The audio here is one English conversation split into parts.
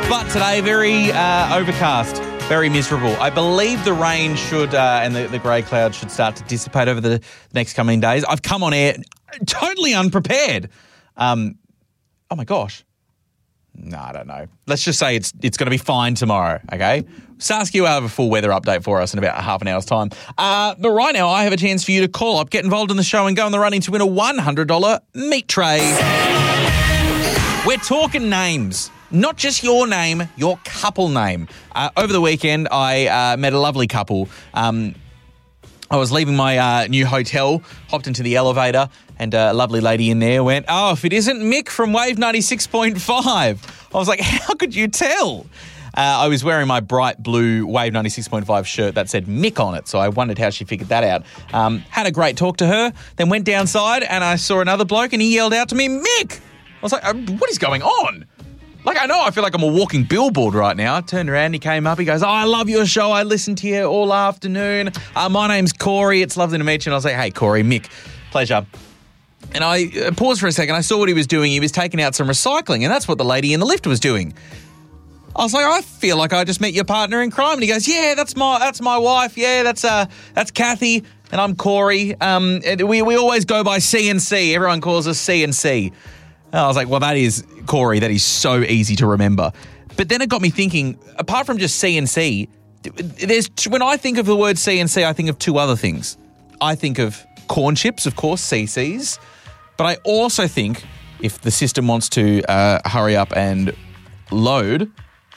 But today, very overcast, very miserable. I believe the rain should and the grey clouds should start to dissipate over the next coming days. I've come on air totally unprepared. Oh, my gosh. No, I don't know. Let's just say it's going to be fine tomorrow, okay? Saskia will have a full weather update for us in about half an hour's time. But right now, I have a chance for you to call up, get involved in the show and go on the running to win a $100 meat tray. We're talking names. Not just your name, your couple name. Over the weekend, I met a lovely couple. I was leaving my new hotel, hopped into the elevator, and a lovely lady in there went, "Oh, if it isn't Mick from Wave 96.5. I was like, how could you tell? I was wearing my bright blue Wave 96.5 shirt that said Mick on it, so I wondered how she figured that out. Had a great talk to her, then went downside and I saw another bloke and he yelled out to me, "Mick!" I was like, what is going on? Like, I feel like I'm a walking billboard right now. I turned around, he came up, he goes, "Oh, I love your show. I listened to you all afternoon. My name's Corey. It's lovely to meet you." And I was like, "Hey, Corey, Mick, pleasure." And I paused for a second. I saw what he was doing. He was taking out some recycling, and that's what the lady in the lift was doing. I was like, "I feel like I just met your partner in crime." And he goes, "Yeah, that's my wife. Yeah, that's Kathy, and I'm Corey. And we always go by C&C. Everyone calls us C&C." And I was like, "Well, that is Corey. That is so easy to remember." But then it got me thinking. Apart from just C&C, when I think of the word C&C, I think of two other things. I think of corn chips, of course, CCs. But I also think, if the system wants to hurry up and load,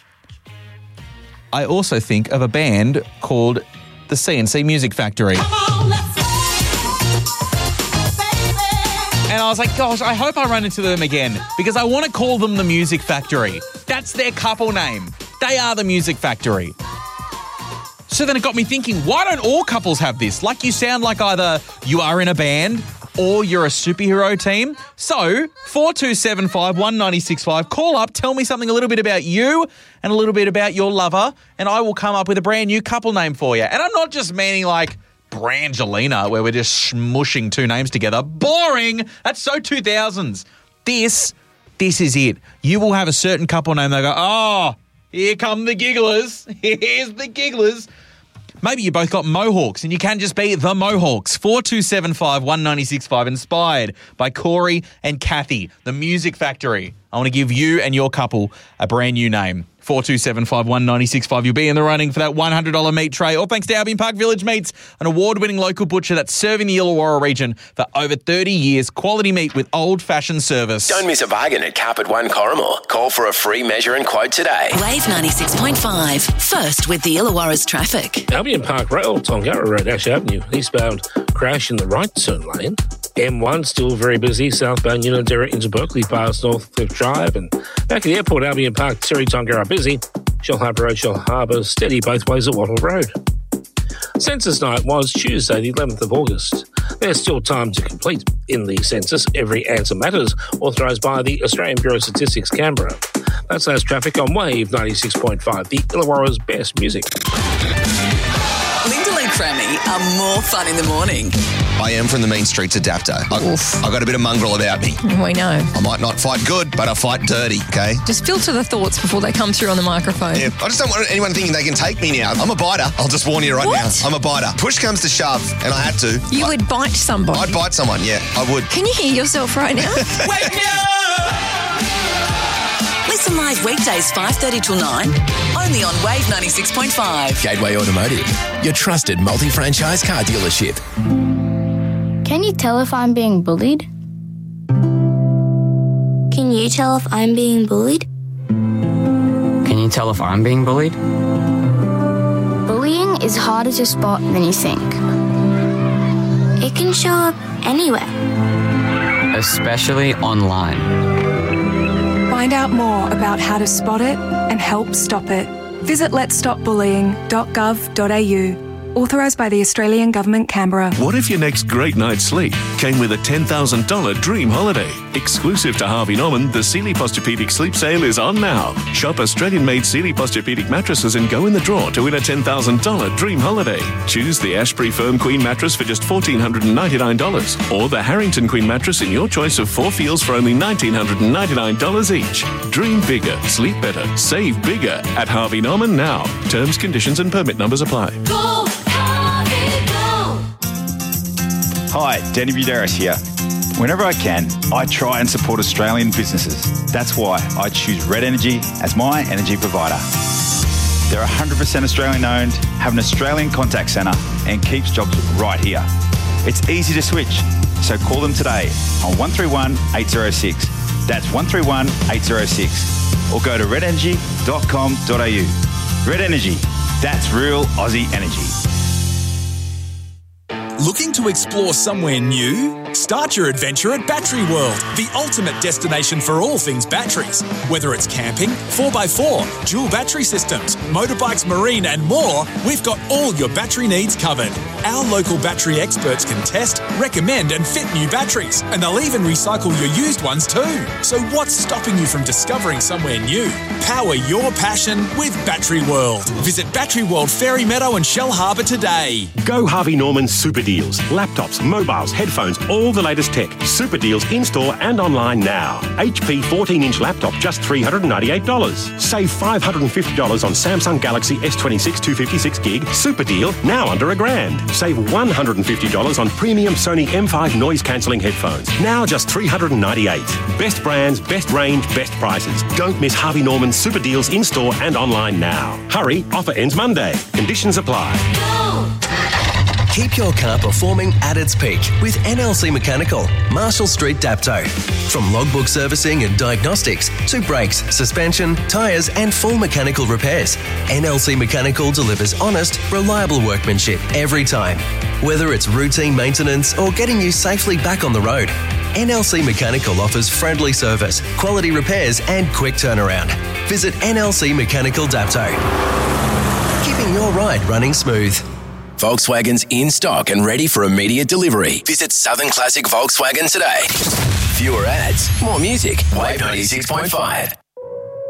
I also think of a band called the C&C Music Factory. And I was like, gosh, I hope I run into them again because I want to call them the Music Factory. That's their couple name. They are the Music Factory. So then it got me thinking, why don't all couples have this? Like, you sound like either you are in a band or you're a superhero team. So 4275 1965, call up, tell me something a little bit about you and a little bit about your lover, and I will come up with a brand new couple name for you. And I'm not just meaning like Brangelina, where we're just smushing two names together. Boring. That's so 2000s. This is it. You will have a certain couple name. They'll go, "Oh, here come the gigglers. Here's the gigglers." Maybe you both got mohawks and you can just be the Mohawks. 4275 1965, inspired by Corey and Kathy, the Music Factory. I want to give you and your couple a brand new name. 4275 1965. You'll be in the running for that $100 meat tray. All thanks to Albion Park Village Meats, an award-winning local butcher that's serving the Illawarra region for over 30 years. Quality meat with old-fashioned service. Don't miss a bargain at Carpet One Corrimal. Call for a free measure and quote today. Wave 96.5. First with the Illawarra's traffic. Albion Park Rail, Tongarra Road, Ash Avenue. Eastbound crash in the right turn lane. M1 still very busy. Southbound Unadera into Berkeley past Northcliffe Drive. And back at the airport, Albion Park, Terry Tongarra busy. Shell Harbour Road, Shell Harbour steady both ways at Wattle Road. Census night was Tuesday, the 11th of August. There's still time to complete in the census. Every answer matters, authorised by the Australian Bureau of Statistics, Canberra. That's those traffic on Wave 96.5, the Illawarra's best music. Lyndall and Crammy are more fun in the morning. I am from the mean streets adapter. I've got a bit of mongrel about me. We know. I might not fight good, but I fight dirty, okay? Just filter the thoughts before they come through on the microphone. Yeah, I just don't want anyone thinking they can take me now. I'm a biter. I'll just warn you right now. I'm a biter. Push comes to shove, and I had to. You would bite somebody? I'd bite someone, yeah, I would. Can you hear yourself right now? Wake me up! Listen live weekdays 5:30 till 9, only on Wave 96.5. Gateway Automotive, your trusted multi-franchise car dealership. Can you tell if I'm being bullied? Can you tell if I'm being bullied? Can you tell if I'm being bullied? Bullying is harder to spot than you think. It can show up anywhere. Especially online. Find out more about how to spot it and help stop it. Visit letsstopbullying.gov.au Authorised by the Australian Government, Canberra. What if your next great night's sleep came with a $10,000 dream holiday? Exclusive to Harvey Norman, the Sealy Posturepedic Sleep Sale is on now. Shop Australian-made Sealy Posturepedic mattresses and go in the draw to win a $10,000 dream holiday. Choose the Ashbury Firm Queen mattress for just $1,499 or the Harrington Queen mattress in your choice of 4 feels for only $1,999 each. Dream bigger, sleep better, save bigger at Harvey Norman now. Terms, conditions and permit numbers apply. Go, Harvey, go! Hi, Danny Buderis here. Whenever I can, I try and support Australian businesses. That's why I choose Red Energy as my energy provider. They're 100% Australian owned, have an Australian contact centre and keeps jobs right here. It's easy to switch, so call them today on 131 806. That's 131 806. Or go to redenergy.com.au. Red Energy, that's real Aussie energy. Looking to explore somewhere new? Start your adventure at Battery World, the ultimate destination for all things batteries. Whether it's camping, 4x4, dual battery systems, motorbikes, marine and more, we've got all your battery needs covered. Our local battery experts can test, recommend and fit new batteries, and they'll even recycle your used ones too. So what's stopping you from discovering somewhere new? Power your passion with Battery World. Visit Battery World Fairy Meadow and Shell Harbour today. Go Harvey Norman Super Deals. Laptops, mobiles, headphones, all the latest tech. Super deals in-store and online now. HP 14-inch laptop just $398. Save $550 on Samsung Galaxy S26 256 gig. Super deal now under $1,000. Save $150 on premium Sony M5 noise-cancelling headphones. Now just $398. Best brands, best range, best prices. Don't miss Harvey Norman Super deals in-store and online now. Hurry, offer ends Monday. Conditions apply. Keep your car performing at its peak with NLC Mechanical, Marshall Street, Dapto. From logbook servicing and diagnostics to brakes, suspension, tyres and full mechanical repairs, NLC Mechanical delivers honest, reliable workmanship every time. Whether it's routine maintenance or getting you safely back on the road, NLC Mechanical offers friendly service, quality repairs and quick turnaround. Visit NLC Mechanical Dapto. Keeping your ride running smooth. Volkswagen's in stock and ready for immediate delivery. Visit Southern Classic Volkswagen today. Fewer ads, more music. Wave 96.5.